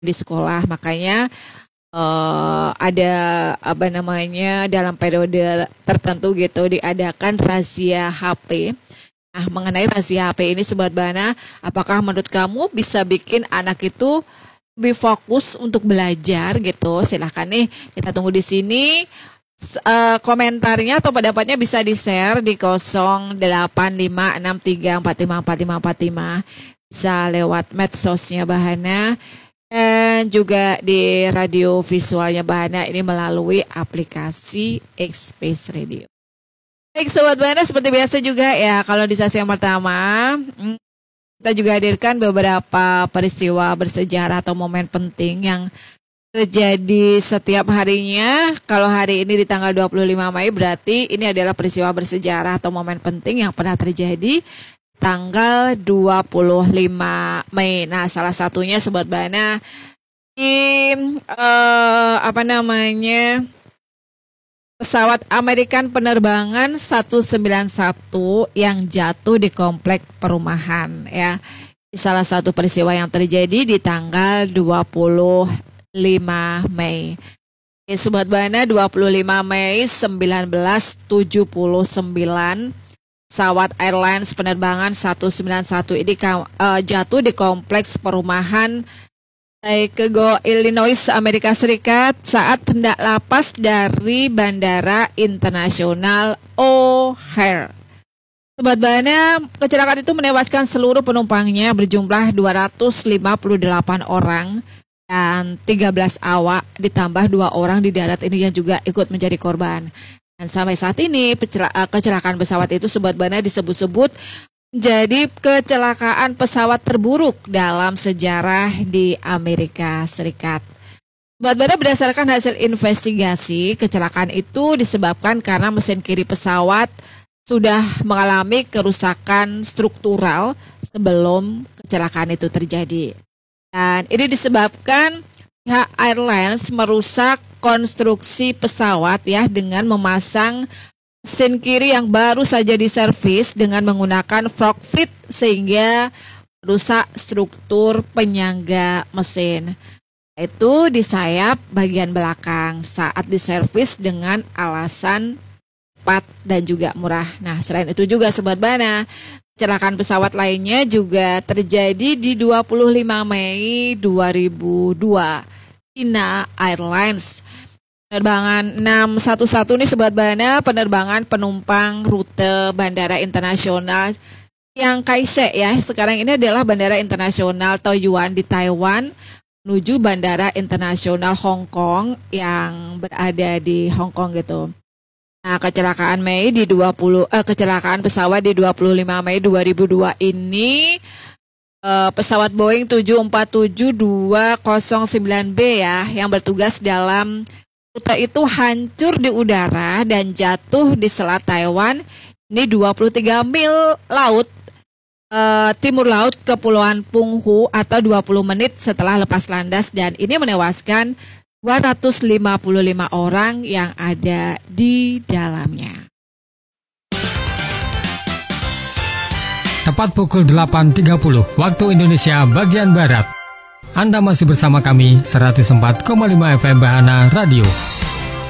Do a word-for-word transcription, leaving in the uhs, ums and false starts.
di sekolah. Makanya uh, ada apa namanya dalam periode tertentu gitu diadakan razia H P. Nah, mengenai razia H P ini Sobat Bana, apakah menurut kamu bisa bikin anak itu lebih fokus untuk belajar gitu? Silahkan nih, kita tunggu di sini. Uh, komentarnya atau pendapatnya bisa di-share di nol delapan lima enam tiga empat lima empat lima empat lima, bisa lewat medsosnya Bahana dan juga di radio visualnya Bahana ini melalui aplikasi X-Space Radio. Baik Sobat Bahana, seperti biasa juga ya, kalau di sesi yang pertama kita juga hadirkan beberapa peristiwa bersejarah atau momen penting yang terjadi setiap harinya. Kalau hari ini di tanggal dua puluh lima Mei berarti ini adalah peristiwa bersejarah atau momen penting yang pernah terjadi tanggal dua puluh lima Mei. Nah, salah satunya Sobat Bana di uh, apa namanya pesawat American penerbangan seratus sembilan puluh satu yang jatuh di komplek perumahan ya. Salah satu peristiwa yang terjadi di tanggal dua puluh lima Mei. Ya, Sobat Bana, dua puluh lima Mei seribu sembilan ratus tujuh puluh sembilan pesawat Airlines penerbangan seratus sembilan puluh satu ini uh, jatuh di kompleks perumahan Chicago, Illinois, Amerika Serikat saat hendak lepas dari Bandara Internasional O'Hare. Sobat Bana, kecelakaan itu menewaskan seluruh penumpangnya berjumlah dua ratus lima puluh delapan orang dan tiga belas awak ditambah dua orang di darat ini yang juga ikut menjadi korban. Dan sampai saat ini kecelakaan pesawat itu Sobat Bana disebut-sebut menjadi kecelakaan pesawat terburuk dalam sejarah di Amerika Serikat. Sobat Bana, berdasarkan hasil investigasi, kecelakaan itu disebabkan karena mesin kiri pesawat sudah mengalami kerusakan struktural sebelum kecelakaan itu terjadi. Dan ini disebabkan pihak Airlines merusak konstruksi pesawat ya dengan memasang mesin kiri yang baru saja diservis dengan menggunakan frog fit sehingga merusak struktur penyangga mesin. Itu di sayap bagian belakang saat diservis dengan alasan cepat dan juga murah. Nah, selain itu juga Sobat Bana, kecelakaan pesawat lainnya juga terjadi di dua puluh lima Mei dua ribu dua. China Airlines penerbangan enam satu satu nih Sobat Bana, penerbangan penumpang rute Bandara Internasional Chiang Kai-shek ya. Sekarang ini adalah Bandara Internasional Taoyuan di Taiwan menuju Bandara Internasional Hong Kong yang berada di Hong Kong gitu. Nah, kecelakaan Mei di dua puluh eh, kecelakaan pesawat di dua puluh lima Mei dua ribu dua ini eh, pesawat Boeing tujuh empat tujuh dua nol sembilan B ya yang bertugas dalam rute itu hancur di udara dan jatuh di Selat Taiwan. Ini dua puluh tiga mil laut eh, timur laut Kepulauan Penghu atau dua puluh menit setelah lepas landas, dan ini menewaskan dua ratus lima puluh lima orang yang ada di dalamnya. Tepat pukul delapan tiga puluh waktu Indonesia bagian Barat. Anda masih bersama kami seratus empat koma lima F M Bahana Radio.